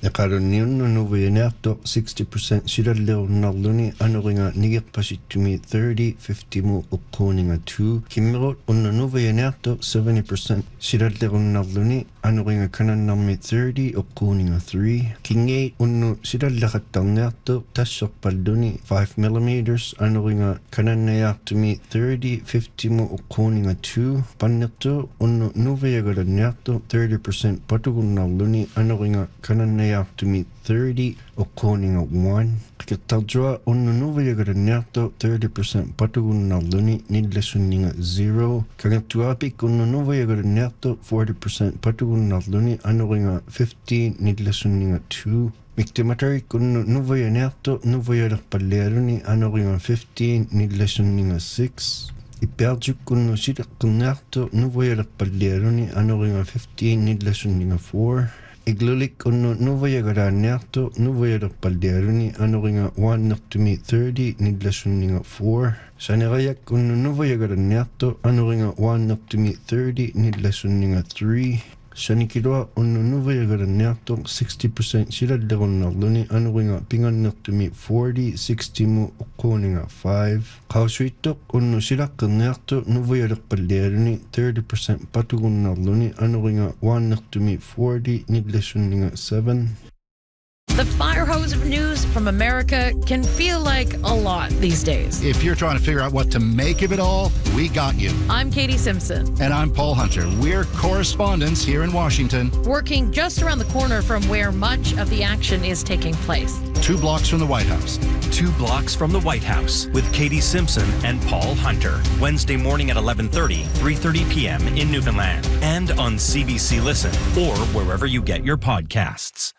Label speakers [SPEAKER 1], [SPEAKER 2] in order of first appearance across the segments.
[SPEAKER 1] Eqarunni unnu nuvianearto 60% sirallerunnarluni anuringa nigerpasittumi 30-50 mu uqquuninga 2 kimmerut unnu nuvianearto 70% sirallerunnarluni anuringa kanannarmi 30 uqquuninga 3 kingeit unnu sirallaqattarniarto tasserpalluni 5mm anuringa kanannayaartumi 30-50 mu uqquuninga 2 pannertu unnu nuviagalanniarto 30% patugunnarluni anuringa kanannayaartumi 30 uqquuninga 1 qikittartua unnu nuviagalanniarto 30% patugunnarluni nillassunninga 0 kangertuarpik unnu nuviagalanniarto 40% patugunnarluni anuringa 15 nillassunninga 2 Miktimatarik unnu nuvianearto nuvialerpallialuni anuringa 15 nillassunninga 6 Iperjuk unnu sileqqinniarto nuvialerpallialuni anuringa 15 nillassunninga 4 Iglulik unnu nuviagalaanniarto nuvialerpallialuni anuringa 130 nillassunninga 4 Sanerayak unnu nuviagalanniarto anuringa 130 nillassunninga 3 Sanikilua unnu nuviagalanniarto 60% silallerunnarluni anuringa pingannertumi 40-60 mu uqquuninga 5 Qaussuittoq unnu silaqqinniarto nuvialerpallialuni 30% patugunnarluni anuringa 140 nillassunninga 7
[SPEAKER 2] The fire hose of news from America can feel like a lot these days.
[SPEAKER 3] If you're trying to figure out what to make of it all, we got you.
[SPEAKER 2] I'm Katie Simpson.
[SPEAKER 3] And I'm Paul Hunter. We're correspondents here in Washington.
[SPEAKER 2] Working just around the corner from where much of the action is taking place.
[SPEAKER 3] 2 blocks from the White House.
[SPEAKER 4] 2 blocks from the White House with Katie Simpson and Paul Hunter. Wednesday morning at 11:30, 3:30 p.m. in Newfoundland. And on CBC Listen or wherever you get your podcasts.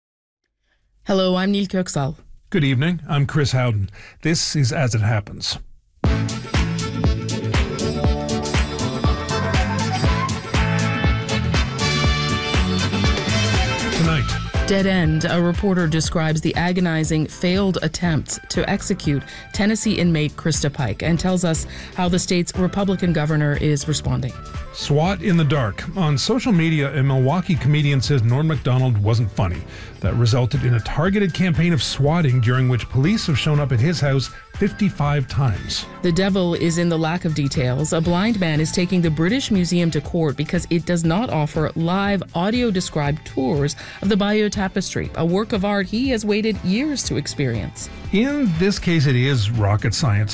[SPEAKER 5] Hello, I'm Neil Kirksall.
[SPEAKER 6] Good evening, I'm Chris Howden. This is As It Happens. Tonight.
[SPEAKER 5] Dead End, a reporter describes the agonizing failed attempts to execute Tennessee inmate Krista Pike and tells us how the state's Republican governor is responding.
[SPEAKER 6] SWAT in the dark. On social media, a Milwaukee comedian says Norm Macdonald wasn't funny. That resulted in a targeted campaign of swatting during which police have shown up at his house 55 times.
[SPEAKER 5] The devil is in the lack of details. A blind man is taking the British Museum to court because it does not offer live audio-described tours of the Bayeux Tapestry, a work of art he has waited years to experience.
[SPEAKER 6] In this case, it is rocket science.